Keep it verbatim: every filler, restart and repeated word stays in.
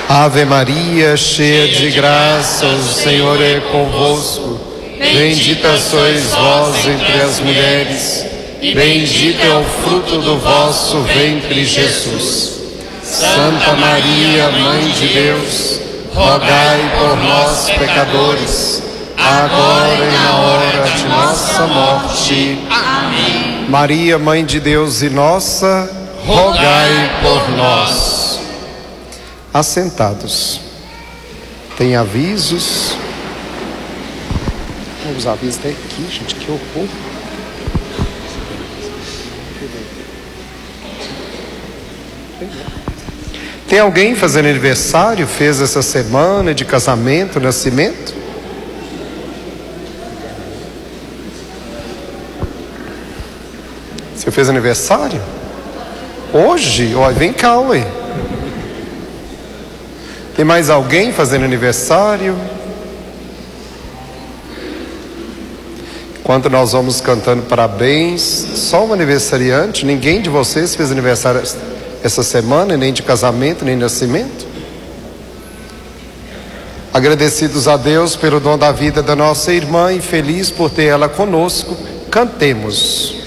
Ave Maria, cheia de graça, o Senhor é convosco. Bendita sois vós entre as mulheres, bendito é o fruto do vosso ventre, Jesus. Santa Maria, Mãe de Deus, rogai por nós, pecadores, agora e na hora de nossa morte. Amém. Maria, Mãe de Deus e nossa, rogai por nós. Assentados. Tem avisos. Os avisos até aqui, gente, que horror. Tem alguém fazendo aniversário, fez essa semana de casamento, nascimento? Você fez aniversário? Hoje? Olha, vem cá, ué. Tem mais alguém fazendo aniversário? Enquanto nós vamos cantando parabéns, só um aniversariante, ninguém de vocês fez aniversário essa semana, nem de casamento, nem de nascimento? Agradecidos a Deus pelo dom da vida da nossa irmã e feliz por ter ela conosco, cantemos.